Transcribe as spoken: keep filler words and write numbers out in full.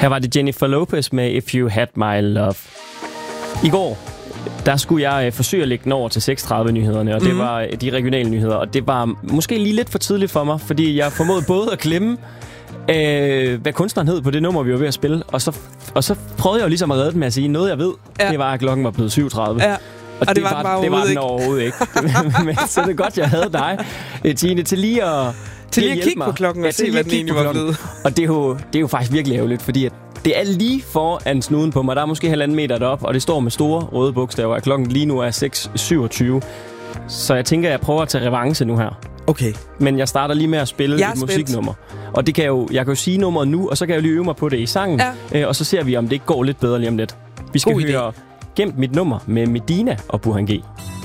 Her var det Jennifer Lopez med If You Had My Love. I går, der skulle jeg øh, forsøge at lægge den over til seks tredive nyhederne, og det mm. var øh, de regionale nyheder. Og det var måske lige lidt for tidligt for mig, fordi jeg formåede både at glemme, øh, hvad kunstneren hed på det nummer, vi var ved at spille. Og så, og så prøvede jeg jo ligesom at redde den med at sige, noget jeg ved, ja. det var, at klokken var blevet syv tredive. Ja. Og, og det, det var, var, bare det var den ikke. overhovedet ikke. Men så er det godt, jeg havde dig, Tine, til lige at... Til lige at kigge mig. på klokken og ja, se, hvad den egentlig var blevet. Og det er, jo, det er jo faktisk virkelig ærgerligt, fordi at det er lige foran snuden på mig. Der er måske halvanden meter derop, og det står med store røde bogstaver, at klokken lige nu er seks syvogtyve. Så jeg tænker, at jeg prøver at tage revanche nu her. Okay. Men jeg starter lige med at spille et musiknummer. Og det kan jo, jeg kan jo sige nummeret nu, og så kan jeg jo lige øve mig på det i sangen. Ja. Øh, og så ser vi, om det ikke går lidt bedre lige om lidt. Vi skal God høre idé. Gemt mit nummer med Medina og Burhan G.